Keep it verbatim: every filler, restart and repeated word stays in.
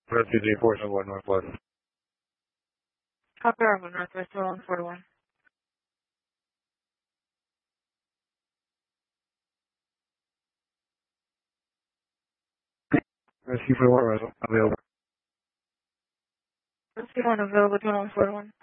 Rescue three four seven one Northwest. Copy Bravo Northwest one four one. Rescue for what, Russell? Available. Rescue one available to one four one.